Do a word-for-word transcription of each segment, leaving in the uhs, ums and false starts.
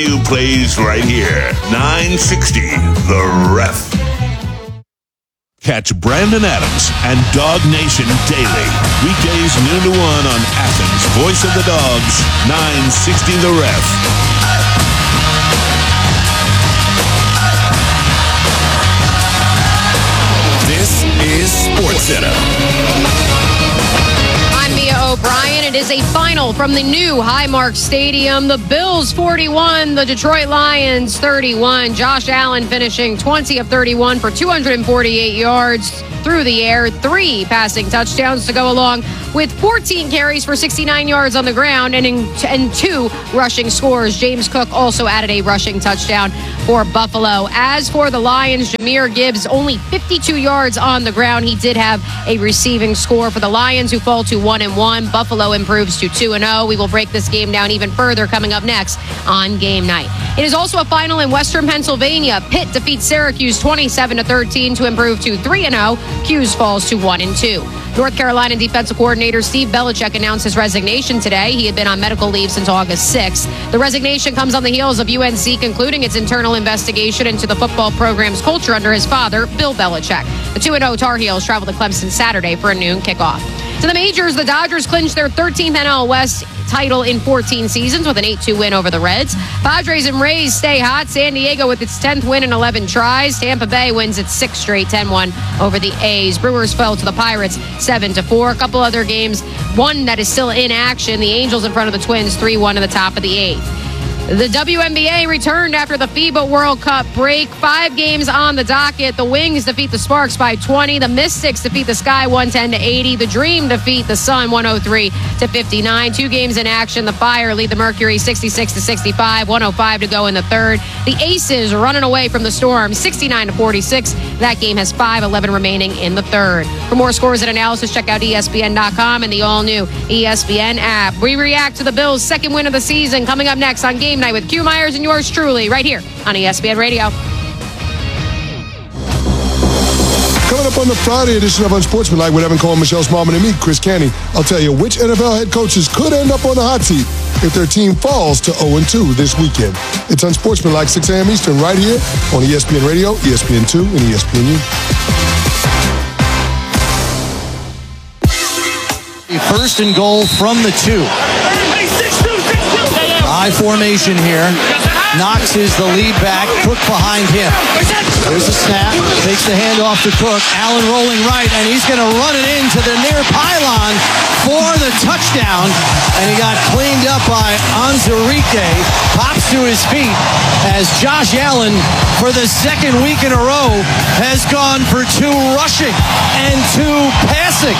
Plays right here. nine sixty, The Ref. Catch Brandon Adams and Dog Nation daily. Weekdays noon to one on Athens' Voice of the Dogs, nine sixty The Ref. This is SportsCenter. I'm Mia O'Brien. It is a final from the new Highmark Stadium. The Bills forty-one, the Detroit Lions thirty-one. Josh Allen finishing twenty of thirty-one for two hundred forty-eight yards through the air, three passing touchdowns to go along with fourteen carries for sixty-nine yards on the ground and, in, and two rushing scores. James Cook also added a rushing touchdown for Buffalo. As for the Lions, Jahmyr Gibbs only fifty-two yards on the ground. He did have a receiving score for the Lions, who fall to one and one. Buffalo improves to two and oh. We will break this game down even further coming up next on Game Night. It is also a final in Western Pennsylvania. Pitt defeats Syracuse twenty-seven to thirteen to improve to three and oh. Cuse falls to one and two. North Carolina defensive coordinator Steve Belichick announced his resignation today. He had been on medical leave since August sixth. The resignation comes on the heels of U N C concluding its internal investigation into the football program's culture under his father, Bill Belichick. The two and oh Tar Heels travel to Clemson Saturday for a noon kickoff. To the majors, the Dodgers clinched their thirteenth N L West title in fourteen seasons with an eight two win over the Reds. Padres and Rays stay hot. San Diego with its tenth win in eleven tries. Tampa Bay wins its sixth straight, ten one over the A's. Brewers fell to the Pirates seven to four. A couple other games, one that is still in action. The Angels in front of the Twins three one in the top of the eighth. The W N B A returned after the FIBA World Cup break. Five games on the docket. The Wings defeat the Sparks by twenty. The Mystics defeat the Sky one ten to eighty. The Dream defeat the Sun one oh three to fifty-nine. Two games in action. The Fire lead the Mercury sixty-six to sixty-five. one oh five to go in the third. The Aces running away from the Storm sixty-nine to forty-six. That game has five eleven remaining in the third. For more scores and analysis, check out E S P N dot com and the all-new E S P N app. We react to the Bills' second win of the season coming up next on Game Night with Q Myers and yours truly right here on E S P N Radio. Coming up on the Friday edition of Unsportsmanlike with Evan Cohen, Michelle Smallman, and me, Chris Canty, I'll tell you which N F L head coaches could end up on the hot seat if their team falls to oh and two this weekend. It's Unsportsmanlike, six a.m. Eastern, right here on E S P N Radio, E S P N two, and E S P N U. First and goal from the two. High formation here. Knox is the lead back. Cook behind him. There's a snap. Takes the handoff to Cook. Allen rolling right, and he's going to run it into the near pylon for the touchdown. And he got cleaned up by Onwuzurike. Pops to his feet as Josh Allen, for the second week in a row, has gone for two rushing and two passing.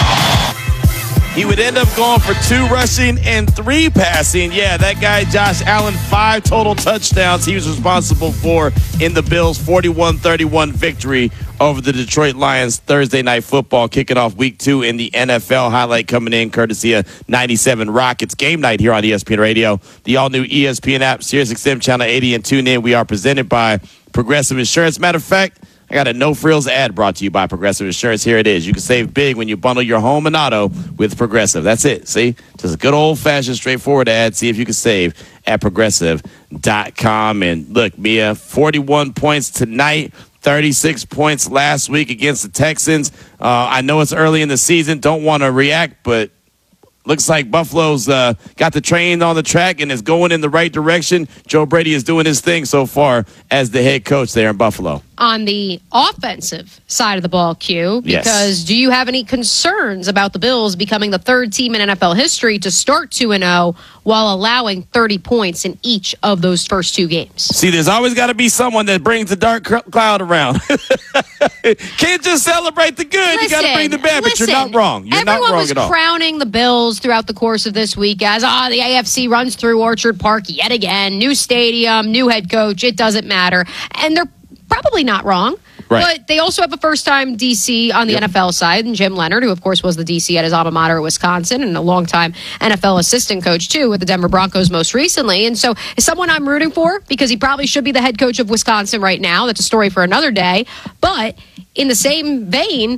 He would end up going for two rushing and three passing. Yeah, that guy, Josh Allen, five total touchdowns he was responsible for in the Bills' forty-one thirty-one victory over the Detroit Lions Thursday Night Football, kicking off week two in the N F L. Highlight coming in courtesy of ninety-seven Rock. It's Game Night here on E S P N Radio, the all-new E S P N app, SiriusXM Channel eighty, and tune in. We are presented by Progressive Insurance. Matter of fact, I got a no-frills ad brought to you by Progressive Insurance. Here it is. You can save big when you bundle your home and auto with Progressive. That's it. See? Just a good old-fashioned, straightforward ad. See if you can save at Progressive dot com. And look, Mia, forty-one points tonight, thirty-six points last week against the Texans. Uh, I know it's early in the season. Don't want to react, but looks like Buffalo's uh, got the train on the track and is going in the right direction. Joe Brady is doing his thing so far as the head coach there in Buffalo. On the offensive side of the ball, Q, because yes. Do you have any concerns about the Bills becoming the third team in N F L history to start two and oh while allowing thirty points in each of those first two games? See, there's always got to be someone that brings the dark cloud around. Can't just celebrate the good. Listen, you got to bring the bad, listen, but you're not wrong. You're not wrong at all. Everyone was crowning the Bills throughout the course of this week as, ah, oh, the A F C runs through Orchard Park yet again. New stadium, new head coach. It doesn't matter. And they're probably not wrong. Right. But they also have a first-time D C on the yep. N F L side, and Jim Leonard, who, of course, was the D C at his alma mater at Wisconsin and a longtime N F L assistant coach, too, with the Denver Broncos most recently. And so is someone I'm rooting for because he probably should be the head coach of Wisconsin right now. That's a story for another day. But in the same vein,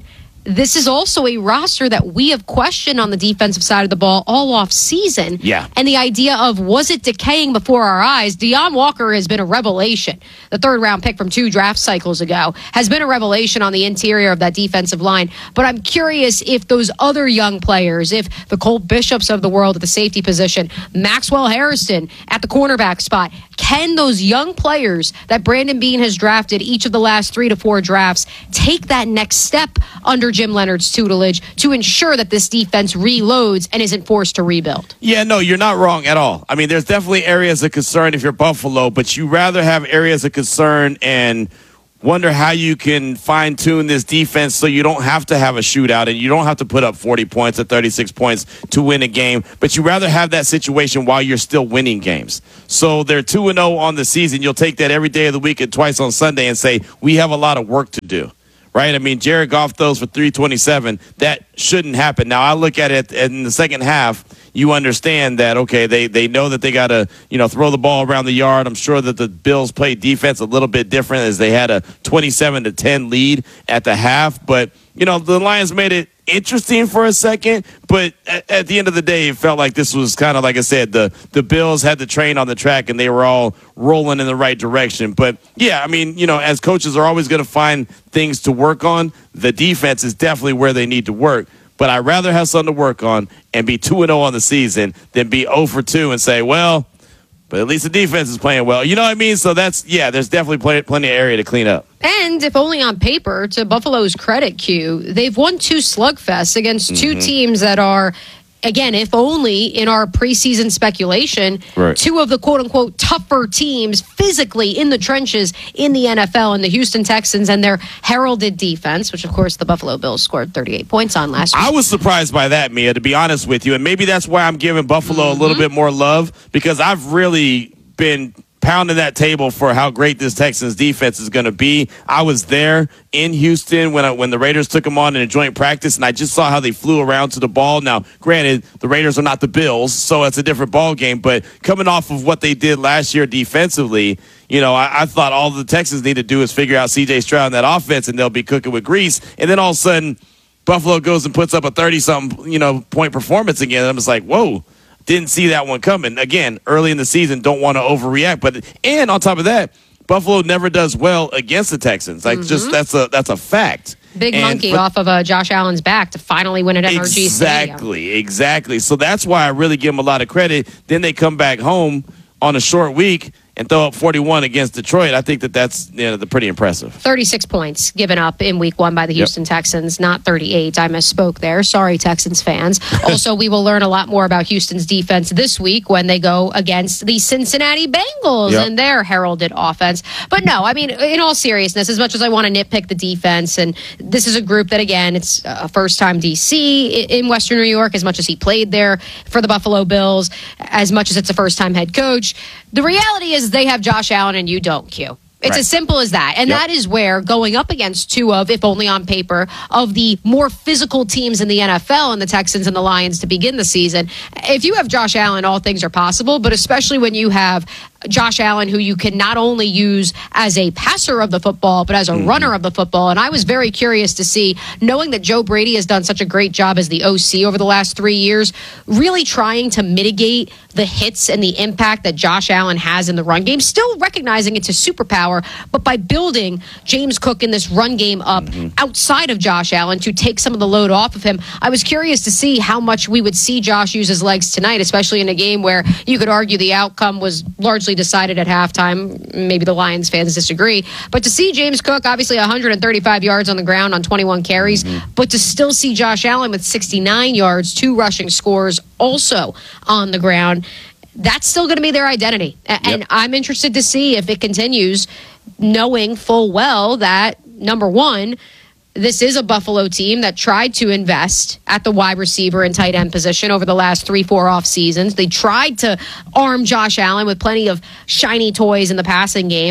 this is also a roster that we have questioned on the defensive side of the ball all off season. Yeah. And the idea of, was it decaying before our eyes? Deon Walker has been a revelation. The third round pick from two draft cycles ago has been a revelation on the interior of that defensive line. But I'm curious if those other young players, if the Cole Bishops of the world at the safety position, Maxwell Harrison at the cornerback spot, can those young players that Brandon Beane has drafted each of the last three to four drafts take that next step under Jim Leonard's tutelage to ensure that this defense reloads and isn't forced to rebuild? Yeah, no, you're not wrong at all. I mean, there's definitely areas of concern if you're Buffalo, but you rather have areas of concern and wonder how you can fine-tune this defense so you don't have to have a shootout and you don't have to put up forty points or thirty-six points to win a game, but you rather have that situation while you're still winning games. So they're two and oh on the season. You'll take that every day of the week and twice on Sunday and say, we have a lot of work to do. Right? I mean, Jared Goff throws for three twenty-seven. That shouldn't happen. Now, I look at it in the second half. You understand that, okay, they, they know that they got to, you know, throw the ball around the yard. I'm sure that the Bills played defense a little bit different as they had a twenty-seven to ten lead at the half. But, you know, the Lions made it interesting for a second. But at, at the end of the day, it felt like this was kind of, like I said, the, the Bills had the train on the track and they were all rolling in the right direction. But, yeah, I mean, you know, as coaches are always going to find things to work on, the defense is definitely where they need to work. But I'd rather have something to work on and be two and oh on the season than be oh for two and say, well, but at least the defense is playing well. You know what I mean? So that's, yeah, there's definitely plenty, plenty of area to clean up. And if only on paper, to Buffalo's credit, Q, they've won two slugfests against mm-hmm. two teams that are, again, if only in our preseason speculation, right. two of the quote-unquote tougher teams physically in the trenches in the N F L, and the Houston Texans and their heralded defense, which, of course, the Buffalo Bills scored thirty-eight points on last week. I was surprised by that, Mia, to be honest with you, and maybe that's why I'm giving Buffalo mm-hmm. a little bit more love, because I've really been pounding that table for how great this Texans defense is going to be. I was there in Houston when I, when the Raiders took them on in a joint practice, and I just saw how they flew around to the ball. Now, granted, the Raiders are not the Bills, so it's a different ball game, but coming off of what they did last year defensively, you know, I, I thought all the Texans need to do is figure out C J Stroud and that offense, and they'll be cooking with grease. And then all of a sudden, Buffalo goes and puts up a thirty-something, you know, point performance again. And I'm just like, whoa. Didn't see that one coming. Again, early in the season, don't want to overreact. But and on top of that, Buffalo never does well against the Texans. Like, mm-hmm. just that's a that's a fact. Big and monkey for, off of uh, Josh Allen's back to finally win at N R G Stadium. Exactly, exactly. So that's why I really give them a lot of credit. Then they come back home on a short week and throw up forty-one against Detroit. I think that that's, you know, the pretty impressive. thirty-six points given up in week one by the Houston yep. Texans, not thirty-eight. I misspoke there. Sorry, Texans fans. Also, we will learn a lot more about Houston's defense this week when they go against the Cincinnati Bengals yep. and their heralded offense. But no, I mean, in all seriousness, as much as I want to nitpick the defense, and this is a group that, again, it's a first-time D C in Western New York, as much as he played there for the Buffalo Bills, as much as it's a first-time head coach. The reality is they have Josh Allen and you don't, Q. It's right. as simple as that. And yep. that is where going up against two of, if only on paper, of the more physical teams in the N F L, and the Texans and the Lions to begin the season, if you have Josh Allen, all things are possible, but especially when you have Josh Allen, who you can not only use as a passer of the football, but as a mm-hmm. runner of the football. And I was very curious to see, knowing that Joe Brady has done such a great job as the O C over the last three years, really trying to mitigate the hits and the impact that Josh Allen has in the run game, still recognizing it's a superpower, but by building James Cook in this run game up mm-hmm. outside of Josh Allen to take some of the load off of him. I was curious to see how much we would see Josh use his legs tonight, especially in a game where you could argue the outcome was largely decided at halftime. Maybe the Lions fans disagree. But to see James Cook, obviously one hundred thirty-five yards on the ground on twenty-one carries, mm-hmm. but to still see Josh Allen with sixty-nine yards, two rushing scores also on the ground, that's still going to be their identity. And yep. I'm interested to see if it continues, knowing full well that, number one, this is a Buffalo team that tried to invest at the wide receiver and tight end position over the last three, four off seasons. They tried to arm Josh Allen with plenty of shiny toys in the passing game.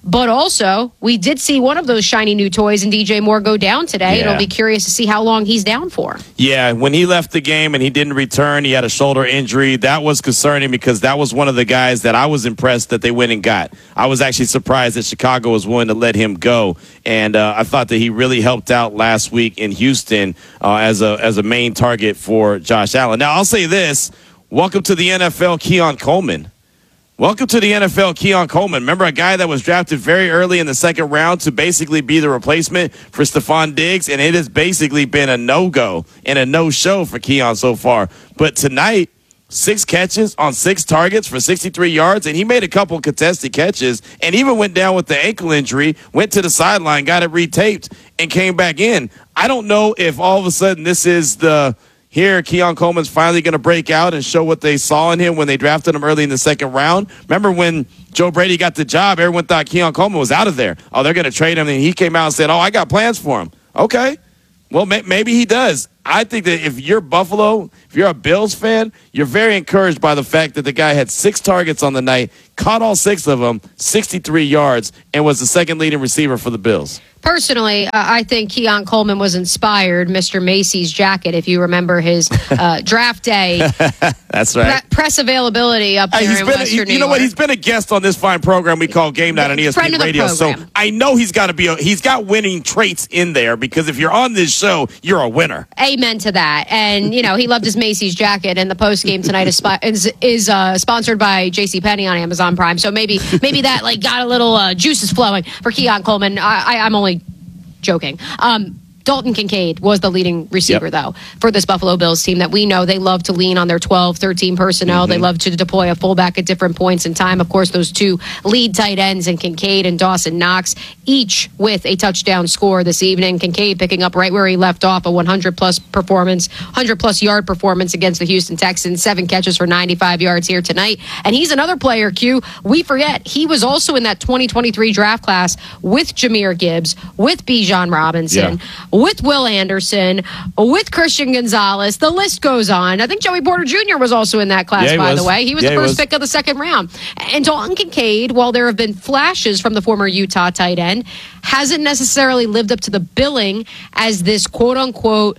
But also, we did see one of those shiny new toys in D J Moore go down today. Yeah. It'll be curious to see how long he's down for. Yeah, when he left the game and he didn't return, he had a shoulder injury. That was concerning because that was one of the guys that I was impressed that they went and got. I was actually surprised that Chicago was willing to let him go. And uh, I thought that he really helped out last week in Houston uh, as a as a main target for Josh Allen. Now, I'll say this. Welcome to the N F L, Keon Coleman. Welcome to the N F L, Keon Coleman. Remember a guy that was drafted very early in the second round to basically be the replacement for Stephon Diggs, and it has basically been a no-go and a no-show for Keon so far. But tonight, six catches on six targets for sixty-three yards, and he made a couple contested catches and even went down with the ankle injury, went to the sideline, got it retaped, and came back in. I don't know if all of a sudden this is the – here, Keon Coleman's finally going to break out and show what they saw in him when they drafted him early in the second round. Remember when Joe Brady got the job, everyone thought Keon Coleman was out of there. Oh, they're going to trade him. And he came out and said, oh, I got plans for him. Okay. Well, may- maybe he does. I think that if you're Buffalo, if you're a Bills fan, you're very encouraged by the fact that the guy had six targets on the night, caught all six of them, sixty-three yards, and was the second leading receiver for the Bills. Personally, uh, I think Keon Coleman was inspired, Mister Macy's jacket, if you remember his uh, draft day. That's right. Pre- press availability up there Hey, he's in been, Western he, New You know York. what? He's been a guest on this fine program we call Game Night on E S P Friend N of the Radio. So program. I know he's got to be. A, he's got winning traits in there because if you're on this show, you're a winner. Amen to that. And, you know, he loved his Macy's jacket, and the post game tonight is spi- is, is uh, sponsored by JCPenney on Amazon Prime. So maybe maybe that like got a little uh, juices flowing for Keon Coleman. I, I, I'm only joking. Um, Dalton Kincaid was the leading receiver, yep. though, for this Buffalo Bills team that we know they love to lean on their twelve, thirteen personnel. Mm-hmm. They love to deploy a fullback at different points in time. Of course, those two lead tight ends in Kincaid and Dawson Knox, each with a touchdown score this evening. Kincaid picking up right where he left off, a one hundred plus performance, one hundred plus yard performance against the Houston Texans, seven catches for ninety-five yards here tonight. And he's another player, Q. We forget, he was also in that twenty twenty-three draft class with Jahmyr Gibbs, with Bijan Robinson, yeah. with Will Anderson, with Christian Gonzalez. The list goes on. I think Joey Porter Junior was also in that class, yeah, by was. the way. He was yeah, the first was. pick of the second round. And Dalton Kincaid, while there have been flashes from the former Utah tight end, hasn't necessarily lived up to the billing as this quote-unquote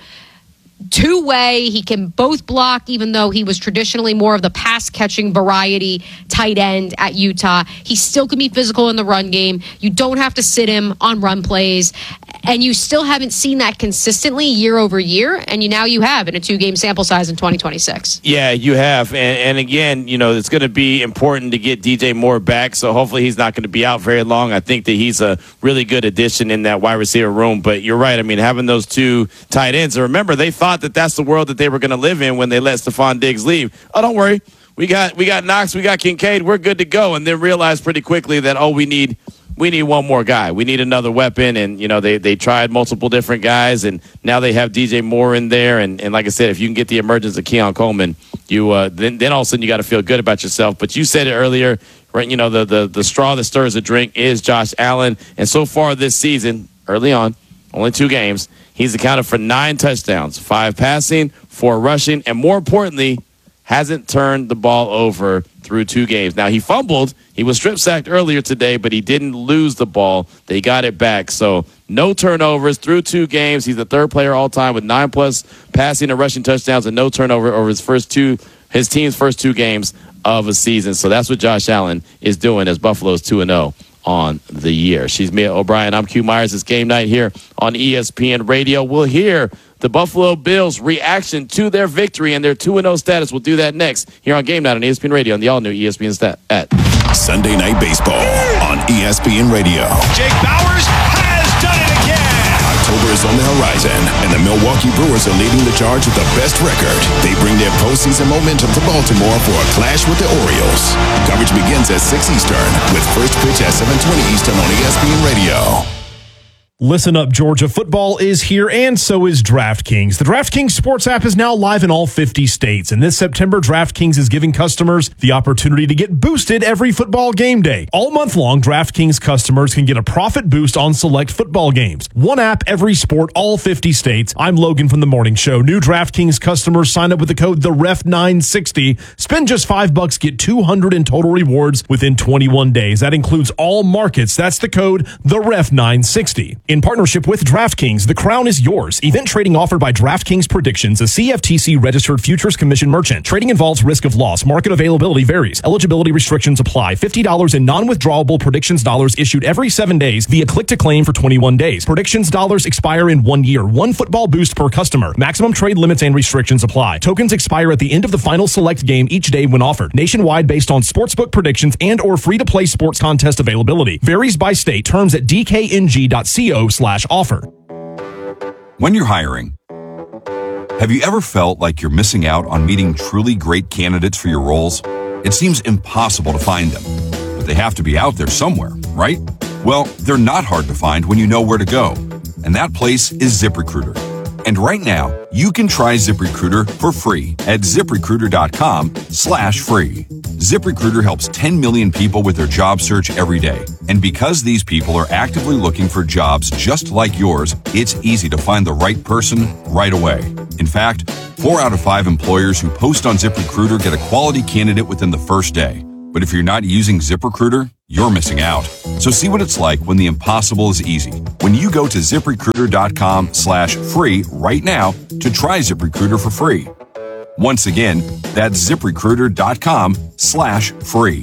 two-way. He can both block, even though he was traditionally more of the pass-catching variety tight end at Utah. He still can be physical in the run game. You don't have to sit him on run plays. And you still haven't seen that consistently year over year. And you now you have in a two-game sample size in twenty twenty-six. Yeah, you have. And, and again, you know, it's going to be important to get D J Moore back. So hopefully he's not going to be out very long. I think that he's a really good addition in that wide receiver room. But you're right. I mean, having those two tight ends. And remember, they thought that that's the world that they were going to live in when they let Stephon Diggs leave. Oh, don't worry. We got we got Knox. We got Kincaid. We're good to go. And then realized pretty quickly that, oh, we need – we need one more guy. We need another weapon. And, you know, they, they tried multiple different guys, and now they have D J Moore in there. And, and like I said, if you can get the emergence of Keon Coleman, you uh, then, then all of a sudden you got to feel good about yourself. But you said it earlier, right? You know, the, the, the straw that stirs the drink is Josh Allen. And so far this season, early on, only two games, he's accounted for nine touchdowns, five passing, four rushing, and more importantly, hasn't turned the ball over through two games. Now, he fumbled. He was strip sacked earlier today, but he didn't lose the ball. They got it back. So no turnovers through two games. He's the third player all time with nine plus passing and rushing touchdowns and no turnover over his first two, his team's first two games of a season. So that's what Josh Allen is doing as Buffalo's two and oh on the year. She's Mia O'Brien. I'm Q Myers. It's Game Night here on E S P N Radio. We'll hear the Buffalo Bills' reaction to their victory and their two and oh status. We'll do that next here on Game Night on E S P N Radio on the all-new E S P N Stat at Sunday Night Baseball on E S P N Radio. Jake Bauers has done it again. October is on the horizon, and the Milwaukee Brewers are leading the charge with the best record. They bring their postseason momentum to Baltimore for a clash with the Orioles. Coverage begins at six Eastern with first pitch at seven twenty Eastern on E S P N Radio. Listen up, Georgia. Football is here, and so is DraftKings. The DraftKings Sports app is now live in all fifty states, and this September, DraftKings is giving customers the opportunity to get boosted every football game day. All month long, DraftKings customers can get a profit boost on select football games. One app, every sport, all fifty states. I'm Logan from The Morning Show. New DraftKings customers sign up with the code the ref nine sixty. Spend just five bucks, get two hundred in total rewards within twenty-one days. That includes all markets. That's the code the ref nine sixty. In partnership with DraftKings, the crown is yours. Event trading offered by DraftKings Predictions, a C F T C-registered futures commission merchant. Trading involves risk of loss. Market availability varies. Eligibility restrictions apply. fifty dollars in non-withdrawable Predictions dollars issued every seven days via click-to-claim for twenty-one days. Predictions dollars expire in one year. One football boost per customer. Maximum trade limits and restrictions apply. Tokens expire at the end of the final select game each day when offered. Nationwide based on sportsbook predictions and or free-to-play sports contest availability. Varies by state. Terms at d k n g dot co slash offer. When you're hiring, have you ever felt like you're missing out on meeting truly great candidates for your roles? It seems impossible to find them, but they have to be out there somewhere, right? Well, they're not hard to find when you know where to go, and that place is ZipRecruiter. And right now, you can try ZipRecruiter for free at ZipRecruiter.com slash free. ZipRecruiter helps ten million people with their job search every day. And because these people are actively looking for jobs just like yours, it's easy to find the right person right away. In fact, four out of five employers who post on ZipRecruiter get a quality candidate within the first day. But if you're not using ZipRecruiter, you're missing out. So see what it's like when the impossible is easy. When you go to ZipRecruiter.com slash free right now to try ZipRecruiter for free. Once again, that's ZipRecruiter.com slash free.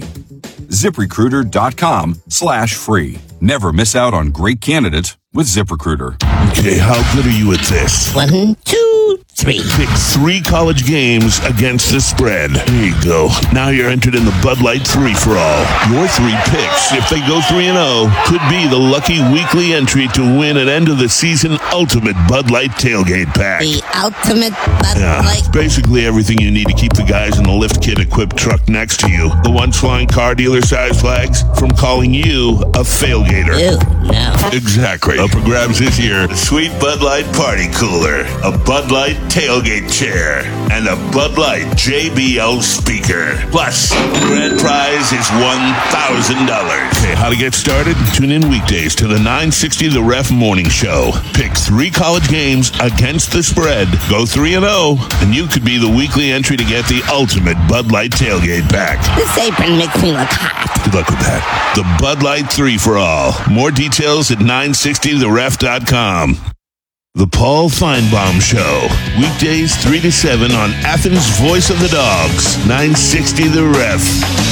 ZipRecruiter.com slash free. Never miss out on great candidates with ZipRecruiter. Okay, how good are you at this? One, two, three. Pick three college games against the spread. There you go. Now you're entered in the Bud Light three-for-all. Your three picks, if they go three and oh, could be the lucky weekly entry to win an end-of-the-season ultimate Bud Light tailgate pack. The ultimate Bud Yeah, Light. basically everything you need to keep the guys in the lift kit-equipped truck next to you. The ones flying car dealer-sized flags from calling you a failgater. Ew, no. Exactly. Up for grabs this year, a sweet Bud Light party cooler, a Bud Light tailgate chair, and a Bud Light J B L speaker. Plus, the grand prize is one thousand dollars. Okay, how to get started? Tune in weekdays to the nine sixty The Ref Morning Show. Pick three college games against the spread. Go three and oh, and you could be the weekly entry to get the ultimate Bud Light tailgate pack. This apron makes me look hot. Good luck with that. The Bud Light three-for-all. More details at nine sixty the ref dot com. The Paul Feinbaum Show. Weekdays three to seven on Athens' Voice of the Dogs. nine sixty The Ref.